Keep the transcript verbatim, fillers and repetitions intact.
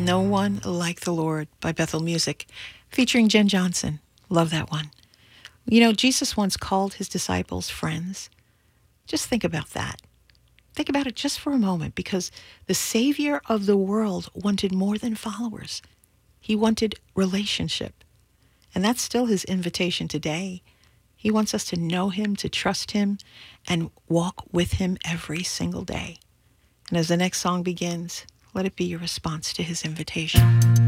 No One Like the Lord by Bethel Music, featuring Jen Johnson. Love that one. You know, Jesus once called his disciples friends. Just think about that. Think about it just for a moment, because the Savior of the world wanted more than followers. He wanted relationship. And that's still his invitation today. He wants us to know him, to trust him, and walk with him every single day. And as the next song begins, let it be your response to his invitation.